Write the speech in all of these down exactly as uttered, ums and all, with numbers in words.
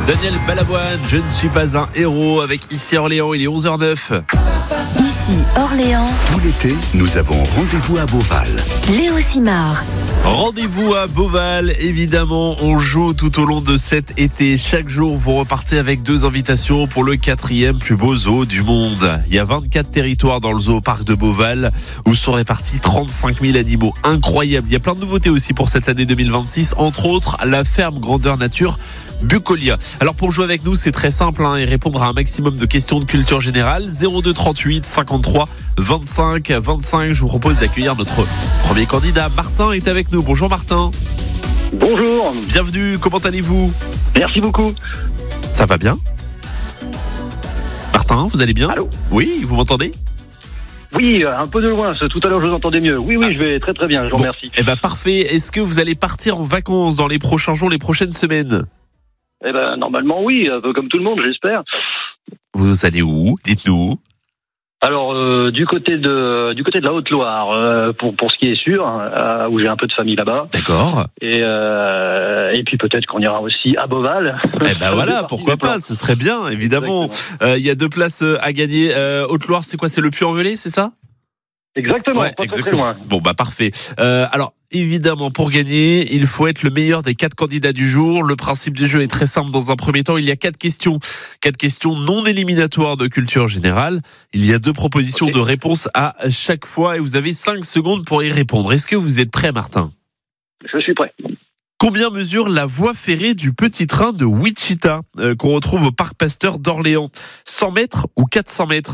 Daniel Balavoine, je ne suis pas un héros, avec Ici Orléans, il est onze heures zéro neuf. Ici Orléans. Tout l'été, nous avons rendez-vous à Beauval. Léo Simard. Rendez-vous à Beauval, évidemment, on joue tout au long de cet été. Chaque jour, vous repartez avec deux invitations pour le quatrième plus beau zoo du monde. Il y a vingt-quatre territoires dans le zooparc de Beauval où sont répartis trente-cinq mille animaux. Incroyable. Il y a plein de nouveautés aussi pour cette année deux mille vingt-six, entre autres la ferme grandeur nature Bucolia. Alors pour jouer avec nous, c'est très simple hein, et répondre à un maximum de questions de culture générale. zéro deux trente-huit cinquante-trois vingt-cinq vingt-cinq. Je vous propose d'accueillir notre premier candidat. Martin est avec nous. Bonjour Martin. Bonjour. Bienvenue, comment allez-vous ? Merci beaucoup. Ça va bien ? Martin, vous allez bien ? Allô ? Oui, vous m'entendez ? Oui, un peu de loin, tout à l'heure je vous entendais mieux. Oui, oui, ah. je vais très très bien, je vous bon, remercie. Eh ben parfait, est-ce que vous allez partir en vacances dans les prochains jours, les prochaines semaines ? Eh ben normalement oui, un peu comme tout le monde, j'espère. Vous allez où ? Dites-nous. Alors euh, du côté de du côté de la Haute-Loire, euh, pour pour ce qui est sûr, euh, où j'ai un peu de famille là-bas. D'accord. Et euh, et puis peut-être qu'on ira aussi à Beauval. Eh ben voilà, pourquoi pas, ce serait bien, évidemment. Il euh, y a deux places à gagner. Euh, Haute-Loire, c'est quoi ? C'est le Puy-en-Velay, c'est ça ? Exactement, ouais, pas très, exactement. très loin. Bon bah parfait. Euh, alors évidemment, pour gagner, il faut être le meilleur des quatre candidats du jour. Le principe du jeu est très simple. Dans un premier temps, il y a quatre questions, quatre questions non éliminatoires de culture générale. Il y a deux propositions okay. de réponse à chaque fois et vous avez cinq secondes pour y répondre. Est-ce que vous êtes prêt, Martin ? Je suis prêt. Combien mesure la voie ferrée du petit train de Wichita euh, qu'on retrouve au parc Pasteur d'Orléans ? cent mètres ou quatre cents mètres ?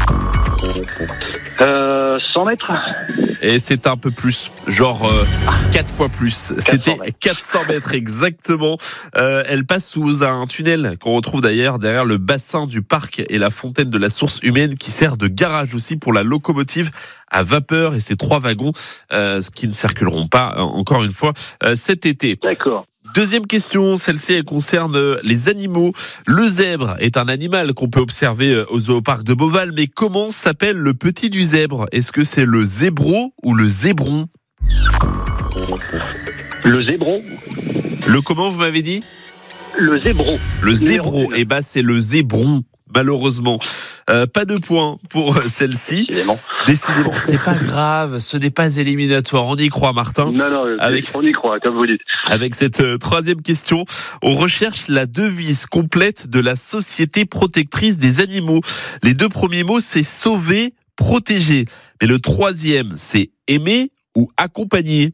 Euh, cent mètres. Et c'est un peu plus, genre euh, quatre fois plus. C'était quatre cents mètres exactement. Euh, elle passe sous un tunnel qu'on retrouve d'ailleurs derrière le bassin du parc et la fontaine de la source humaine qui sert de garage aussi pour la locomotive à vapeur et ses trois wagons euh, qui ne circuleront pas euh, encore une fois euh, cet été. D'accord. Deuxième question, celle-ci elle concerne les animaux. Le zèbre est un animal qu'on peut observer au zooparc de Beauval, mais comment s'appelle le petit du zèbre ? Est-ce que c'est le zébro ou le zébron ? Le zébron. Le comment vous m'avez dit ? Le zébro. Le zébro, eh ben c'est le zébron. Malheureusement, euh, pas de points pour celle-ci. Décidément. Décidément, c'est pas grave, ce n'est pas éliminatoire. On y croit, Martin. Non, non, avec, on y croit, comme vous dites. Avec cette euh, troisième question, on recherche la devise complète de la Société protectrice des animaux. Les deux premiers mots, c'est sauver, protéger. Mais le troisième, c'est aimer ou accompagner.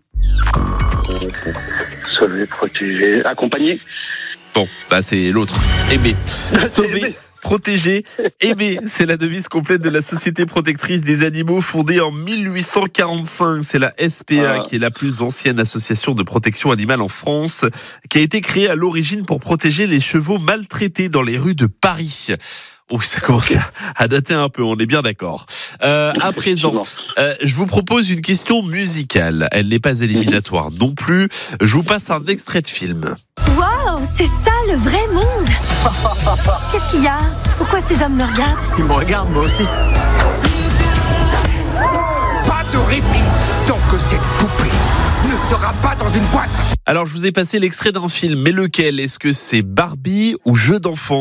Sauver, protéger, accompagner. Bon, bah c'est l'autre. Aimer. Sauver. Protéger, aimer, c'est la devise complète de la Société protectrice des animaux fondée en mille huit cent quarante-cinq. C'est la S P A ah. qui est la plus ancienne association de protection animale en France, qui a été créée à l'origine pour protéger les chevaux maltraités dans les rues de Paris. Oh, ça commence okay. à dater un peu, on est bien d'accord. Euh, à présent, euh, je vous propose une question musicale. Elle n'est pas éliminatoire non plus. Je vous passe un extrait de film. Waouh, c'est ça le vrai monde. Qu'est-ce qu'il y a ? Pourquoi ces hommes me regardent ? Ils me regardent, moi aussi. Pas de réplique tant que cette poupée ne sera pas dans une boîte. Alors, je vous ai passé l'extrait d'un film, mais lequel ? Est-ce que c'est Barbie ou Jeu d'enfant ?